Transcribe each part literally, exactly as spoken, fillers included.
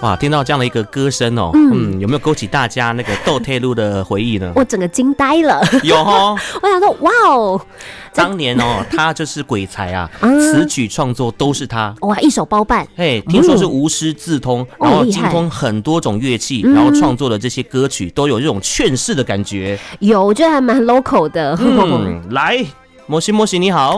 哇，听到这样的一个歌声哦，嗯，嗯有没有勾起大家那个斗退路的回忆呢？ 我整个惊呆了。 有哦， 我想说，哇哦， 当年哦，他就是鬼才啊，词曲创作都是他， 哇，一手包办。 嘿，听说是无师自通， 嗯、 然后精通很多种乐器，嗯、然后创作的这些歌曲都有这种劝世的感觉。 有，我觉得还蛮 local 的。 嗯，来，摩西摩西你好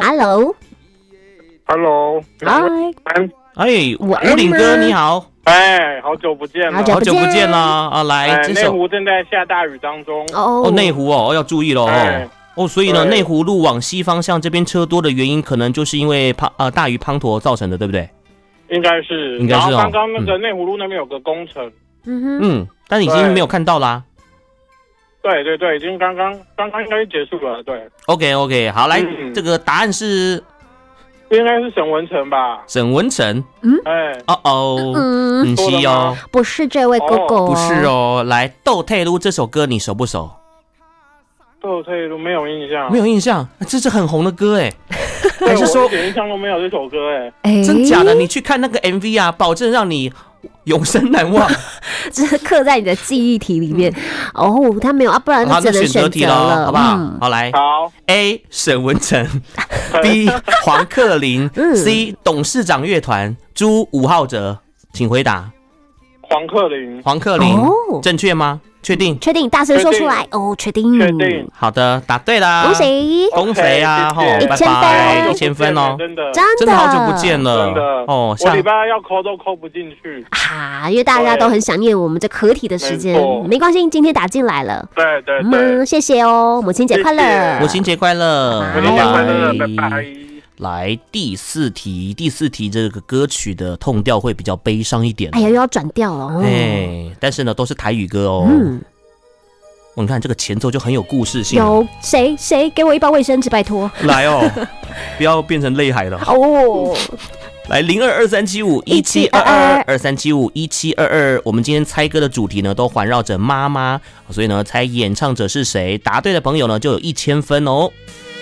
，Hello，Hello， 嗨，哎，五岭哥你好。 哎，好久不见了， 好久不见了啊！来， 内、哎、湖正在下大雨当中哦，内湖哦，要注意喽、哎、哦。所以呢，内湖路往西方向这边车多的原因，可能就是因为滂呃大雨滂沱造成的，对不对？ 应该是， 应该是哦。 刚刚那个内湖路那边有个工程， 嗯哼， 嗯，但是已经没有看到啦。 对对对，已经刚刚刚刚应该结束了，对。 OK OK， 好，来，嗯、这个答案是。 应该是沈文成吧？ 沈文成， 嗯，哎， 哦哦，嗯，是哦， 不是这位哥哥、哦， 不是哦。来，《斗退路》这首歌你熟不熟？ 斗退路没有印象， 没有印象，这是很红的歌哎，还是说一点印象都没有这首歌哎？ 真假的？你去看那个 M V 啊，保证让你永生难忘， 这是刻在你的记忆体里面。哦，他没有啊，不然就只能选择了， 好不好？嗯、好来， 好 ，A 沈文成 ，B 黄克林、嗯、，C 董事长乐团，朱五号哲，请回答。 黄克林， 黄克林，哦、正确吗？确定？ 确定，大声说出来哦！确定， 确定。 好的，答对啦！ 恭喜， 恭喜啊！吼， 一千分， 一千分哦！ 真的， 真的， 好久不见了， 真的哦。 我礼拜二要抠都抠不进去啊，因为大家都很想念我们这合体的时间，没关系，今天打进来了。 对对对， 嗯，谢谢哦，母亲节快乐！ 母亲节快乐！ 母亲节快乐，拜拜。 来第四题，第四题这个歌曲的痛调会比较悲伤一点。 哎呀，又要转调了哦。 哎，但是呢，都是台语歌哦。嗯，你看这个前奏就很有故事性。 有谁谁给我一包卫生纸，拜托。 来哦，不要变成泪海了。 哦。 来零二二三七五一七二二二三七五一七二二，我们今天猜歌的主题呢都环绕着妈妈，所以呢猜演唱者是谁，答对的朋友呢就有一千分哦。